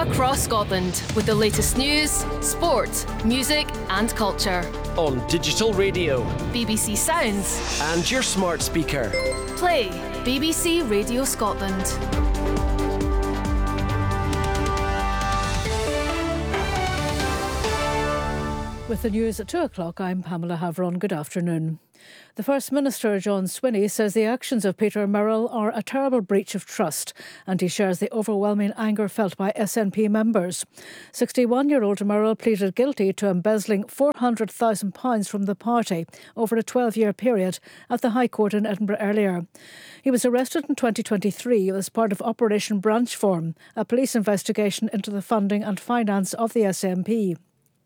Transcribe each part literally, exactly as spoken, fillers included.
across Scotland with the latest news, sport, music and culture. On digital radio, B B C Sounds and your smart speaker. Play B B C Radio Scotland. With the news at two o'clock, I'm Pamela Havron. Good afternoon. The First Minister, John Swinney, says the actions of Peter Murrell are a terrible breach of trust, and he shares the overwhelming anger felt by S N P members. sixty-one-year-old Murrell pleaded guilty to embezzling four hundred thousand pounds from the party over a twelve-year period at the High Court in Edinburgh earlier. He was arrested in twenty twenty-three as part of Operation Branchform, a police investigation into the funding and finance of the S N P.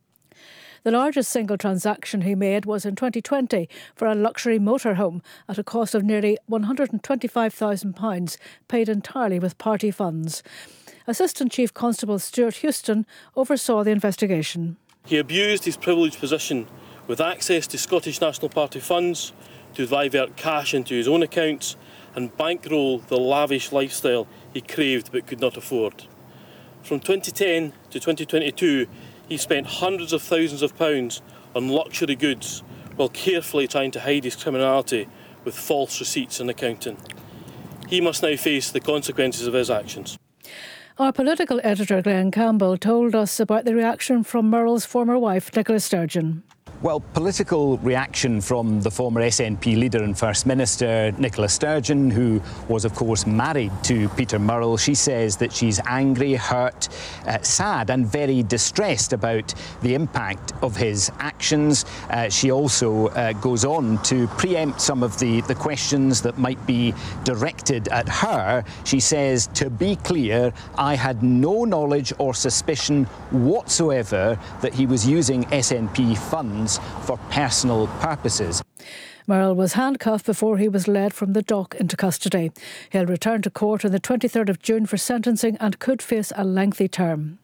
The largest single transaction he made was in twenty twenty for a luxury motorhome at a cost of nearly one hundred twenty-five thousand pounds, paid entirely with party funds. Assistant Chief Constable Stuart Houston oversaw the investigation. He abused his privileged position with access to Scottish National Party funds to divert cash into his own accounts and bankroll the lavish lifestyle he craved but could not afford. From twenty ten to twenty twenty-two, he spent hundreds of thousands of pounds on luxury goods while carefully trying to hide his criminality with false receipts and accounting. He must now face the consequences of his actions. Our political editor Glenn Campbell told us about the reaction from Murrell's former wife, Nicola Sturgeon. Well, political reaction from the former S N P leader and First Minister, Nicola Sturgeon, who was, of course, married to Peter Murrell. She says that she's angry, hurt, uh, sad and very distressed about the impact of his actions. Uh, she also uh, goes on to preempt some of the, the questions that might be directed at her. She says, to be clear, I had no knowledge or suspicion whatsoever that he was using S N P funds for personal purposes. Murrell was handcuffed before he was led from the dock into custody. He'll return to court on the twenty-third of June for sentencing and could face a lengthy term.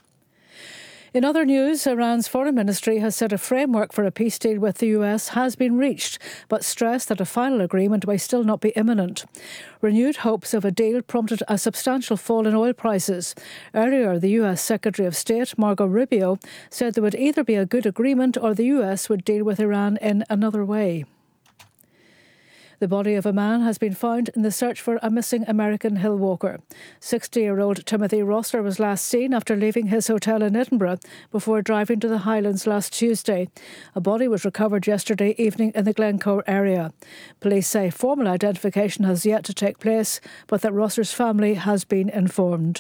In other news, Iran's foreign ministry has said a framework for a peace deal with the U S has been reached, but stressed that a final agreement may still not be imminent. Renewed hopes of a deal prompted a substantial fall in oil prices. Earlier, the U S Secretary of State, Marco Rubio, said there would either be a good agreement or the U S would deal with Iran in another way. The body of a man has been found in the search for a missing American hill walker. sixty-year-old Timothy Rosser was last seen after leaving his hotel in Edinburgh before driving to the Highlands last Tuesday. A body was recovered yesterday evening in the Glencoe area. Police say formal identification has yet to take place, but that Rosser's family has been informed.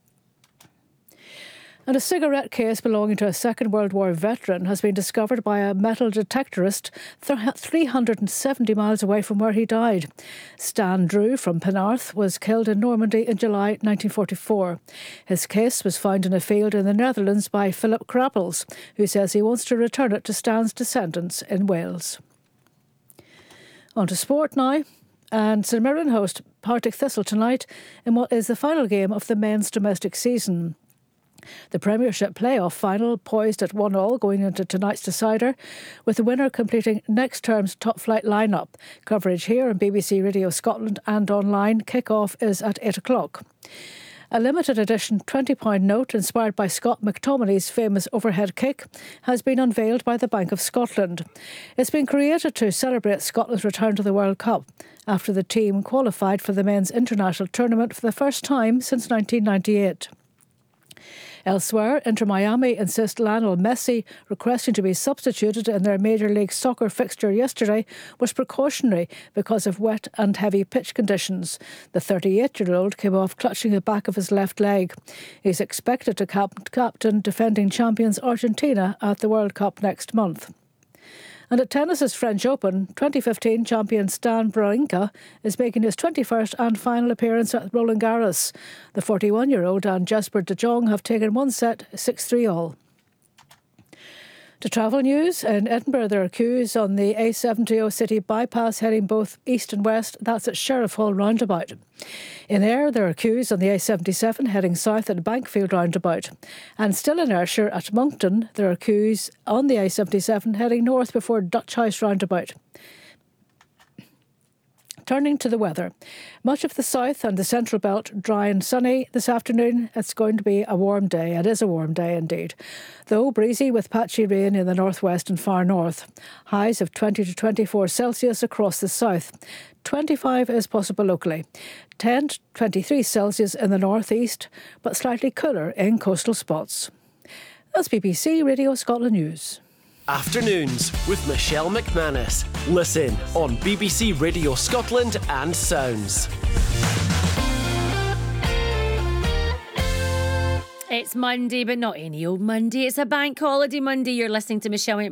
And a cigarette case belonging to a Second World War veteran has been discovered by a metal detectorist three hundred seventy miles away from where he died. Stan Drew from Penarth was killed in Normandy in July nineteen forty-four. His case was found in a field in the Netherlands by Philip Krappels, who says he wants to return it to Stan's descendants in Wales. On to sport now. And St Mirren host Partick Thistle tonight in what is the final game of the men's domestic season. The Premiership playoff final poised at one all going into tonight's decider, with the winner completing next term's top-flight lineup. Coverage here on B B C Radio Scotland and online. Kick-off is at eight o'clock. A limited edition twenty pound note inspired by Scott McTominay's famous overhead kick has been unveiled by the Bank of Scotland. It's been created to celebrate Scotland's return to the World Cup after the team qualified for the men's international tournament for the first time since nineteen ninety-eight. Elsewhere, Inter Miami insist Lionel Messi requesting to be substituted in their Major League Soccer fixture yesterday was precautionary because of wet and heavy pitch conditions. The thirty-eight-year-old came off clutching the back of his left leg. He's expected to cap- captain defending champions Argentina at the World Cup next month. And at tennis's French Open, twenty fifteen champion Stan Wawrinka is making his twenty-first and final appearance at Roland Garros. The forty-one-year-old and Jesper de Jong have taken one set, six three all. To travel news, in Edinburgh there are queues on the A seventy City bypass heading both east and west. That's at Sheriff Hall roundabout. In Ayr there are queues on the A seventy-seven heading south at Bankfield roundabout. And still in Ayrshire at Moncton there are queues on the A seventy-seven heading north before Dutch House roundabout. Turning to the weather. Much of the south and the central belt dry and sunny this afternoon. It's going to be a warm day. It is a warm day indeed. Though breezy with patchy rain in the northwest and far north. Highs of twenty to twenty-four Celsius across the south. twenty-five is possible locally. ten to twenty-three Celsius in the northeast, but slightly cooler in coastal spots. That's B B C Radio Scotland News. Afternoons with Michelle McManus. Listen on B B C Radio Scotland and Sounds. It's Monday, but not any old Monday. It's a bank holiday Monday. You're listening to Michelle